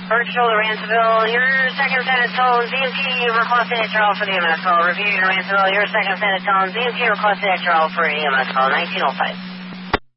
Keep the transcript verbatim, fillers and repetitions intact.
Virtual to Ransomville, your second set of tones, Z M T requested extra roll for the E M S call. Review to Ransomville, your second set of tones, Z M T requested extra roll for E M S call, nineteen oh five.